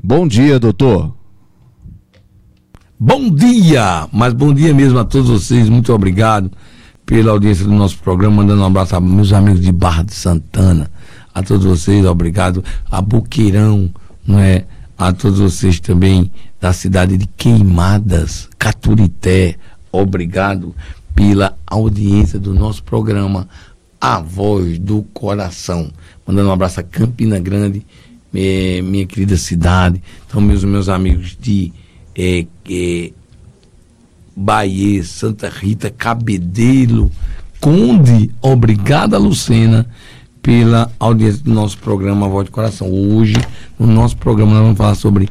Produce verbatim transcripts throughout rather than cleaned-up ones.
Bom dia, doutor. Bom dia, mas bom dia mesmo a todos vocês, muito obrigado pela audiência do nosso programa, mandando um abraço a meus amigos de Barra de Santana, a todos vocês, obrigado, a Boqueirão, não é? A todos vocês também da cidade de Queimadas, Caturité, obrigado pela audiência do nosso programa A Voz do Coração, mandando um abraço a Campina Grande, minha, minha querida cidade, então meus, meus amigos de é, é, Bahia, Santa Rita, Cabedelo, Conde, obrigado a Lucena pela audiência do nosso programa A Voz do Coração. Hoje, no nosso programa, nós vamos falar sobre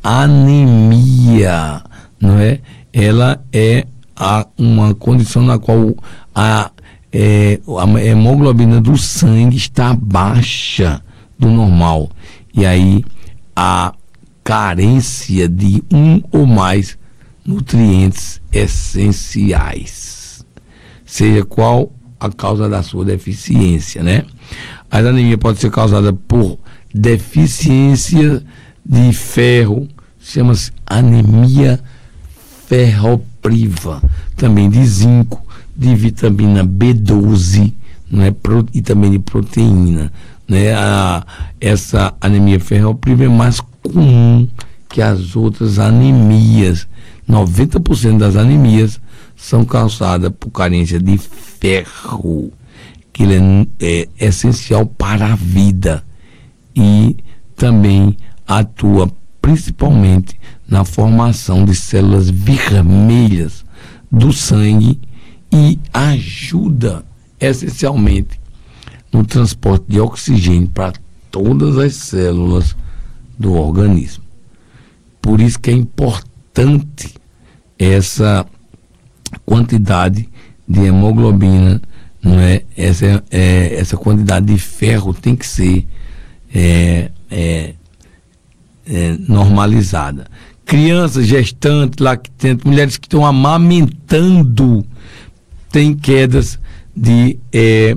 anemia, não é? Ela é a, uma condição na qual a, é, a hemoglobina do sangue está baixa do normal. E aí, a carência de um ou mais nutrientes essenciais, seja qual a causa da sua deficiência, né? A anemia pode ser causada por deficiência de ferro, chama-se anemia ferropriva, também de zinco, de vitamina B doze, né? E também de proteína, né? A, essa anemia ferropriva é mais comum que as outras anemias. noventa por cento das anemias são causadas por carência de ferro, que ele é, é essencial para a vida e também atua principalmente na formação de células vermelhas do sangue e ajuda essencialmente no transporte de oxigênio para todas as células do organismo. Por isso que é importante essa quantidade de hemoglobina, não é? Essa, é, essa quantidade de ferro tem que ser é, é, é, normalizada. Crianças, gestantes, lactantes, mulheres que estão amamentando têm quedas de, é,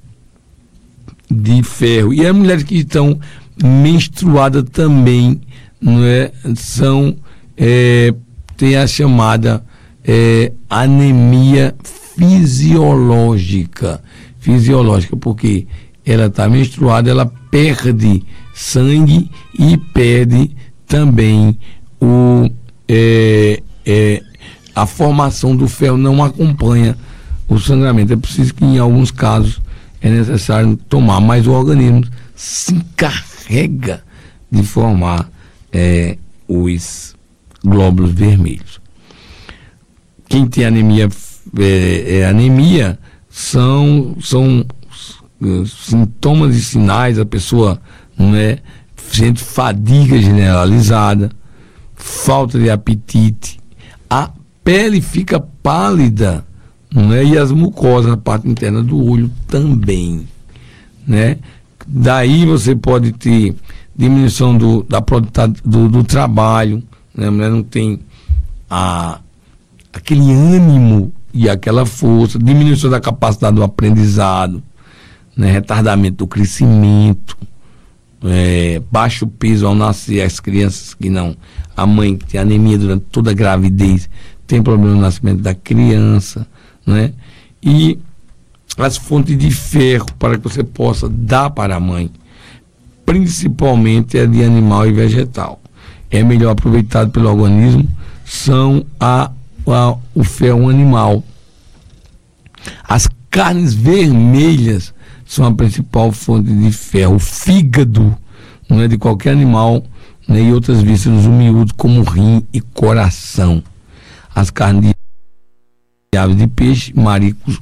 de ferro. E as mulheres que estão menstruadas também, não é? São, é, tem a chamada é, anemia fisiológica, fisiológica, porque ela está menstruada, ela perde sangue e perde também o, é, é, a formação do ferro, não acompanha o sangramento. É preciso que em alguns casos é necessário tomar, mas o organismo se encarrega de formar é, os glóbulos vermelhos. Quem tem anemia, é, é, anemia são, são uh, sintomas e sinais, a pessoa, não é, sente fadiga generalizada, falta de apetite, a pele fica pálida, não é, e as mucosas, a parte interna do olho também, né? Daí você pode ter diminuição do, da produtividade do, do trabalho, né? A mulher não tem a, aquele ânimo e aquela força, diminuição da capacidade do aprendizado, né? Retardamento do crescimento, é, baixo peso ao nascer. As crianças que não, a mãe que tem anemia durante toda a gravidez tem problema no nascimento da criança, né? E as fontes de ferro para que você possa dar para a mãe, principalmente é de animal e vegetal, é melhor aproveitado pelo organismo, são a, a, o ferro animal. As carnes vermelhas são a principal fonte de ferro. O fígado, não é, de qualquer animal, né, e outras vísceras, o miúdo, como rim e coração. As carnes de aves de peixe, maricos,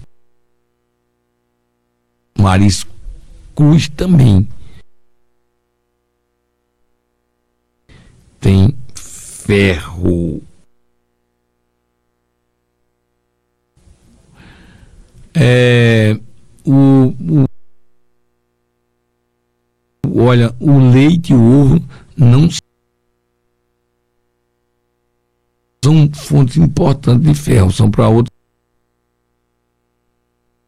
mariscos também tem ferro. É, o, o, olha, o leite e o ovo não são fontes importantes de ferro, são para outras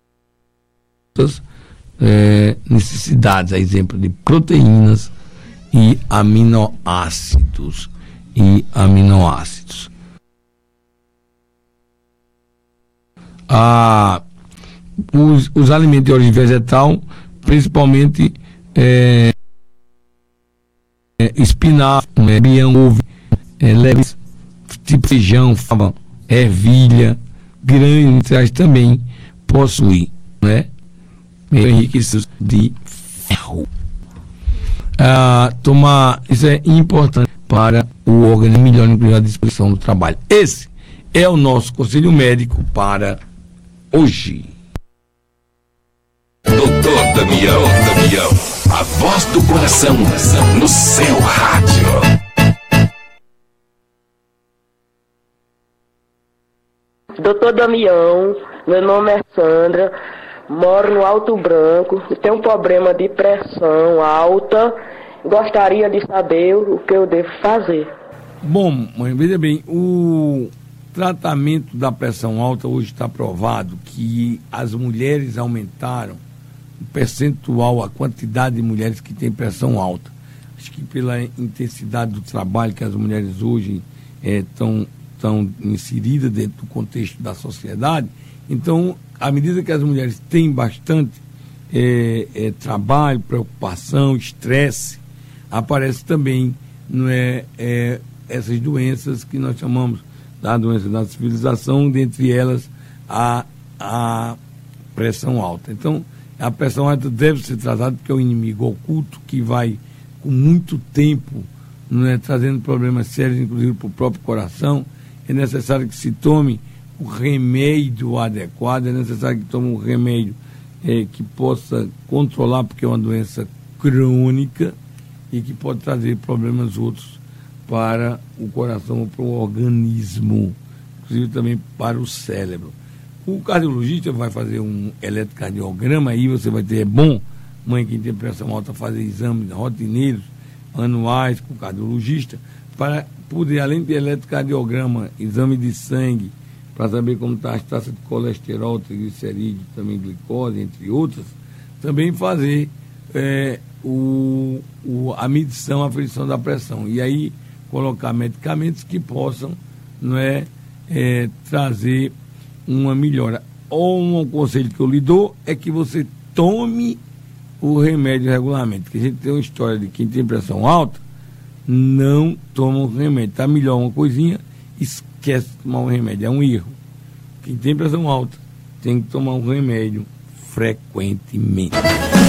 é, necessidades, a exemplo de proteínas e aminoácidos. E aminoácidos. Ah, os, os alimentos de origem vegetal, principalmente é, é, espinafre, é, bião, couve, é, leves, tipo feijão, fava, ervilha, grãos também possui, né, enriquecidos de ferro. Ah, tomar, isso é importante para o organismo melhor incluir a disposição do trabalho. Esse é o nosso conselho médico para hoje. Doutor Damião, Damião, a voz do coração no seu rádio. Doutor Damião, meu nome é Sandra, moro no Alto Branco, tenho um problema de pressão alta, gostaria de saber o que eu devo fazer. Bom, mãe, veja bem, o tratamento da pressão alta hoje está provado que as mulheres aumentaram o percentual, a quantidade de mulheres que têm pressão alta. Acho que pela intensidade do trabalho que as mulheres hoje estão é, tão inseridas dentro do contexto da sociedade, então, à medida que as mulheres têm bastante é, é, trabalho, preocupação, estresse, aparece também, não é, é, essas doenças que nós chamamos da doença da civilização, dentre elas a, a pressão alta. Então, a pressão alta deve ser tratada porque é um inimigo oculto que vai com muito tempo, não é, trazendo problemas sérios, inclusive para o próprio coração. É necessário que se tome o remédio adequado, é necessário que tome um remédio é, que possa controlar, porque é uma doença crônica e que pode trazer problemas outros para o coração ou para o organismo, inclusive também para o cérebro. O cardiologista vai fazer um eletrocardiograma, aí você vai ter, é bom, mãe que tem pressão alta, fazer exames rotineiros, anuais com o cardiologista, para poder, além de eletrocardiograma, exame de sangue, para saber como está as taxas de colesterol, triglicerídeos, também glicose, entre outras, também fazer é, o, o, a medição, a aferição da pressão. E aí colocar medicamentos que possam, não é, é, trazer uma melhora. Ou um conselho que eu lhe dou é que você tome o remédio regularmente. Porque a gente tem uma história de quem tem pressão alta, não toma o remédio. Está melhor uma coisinha, esquece de tomar um remédio. É um erro. Quem tem pressão alta tem que tomar um remédio frequentemente.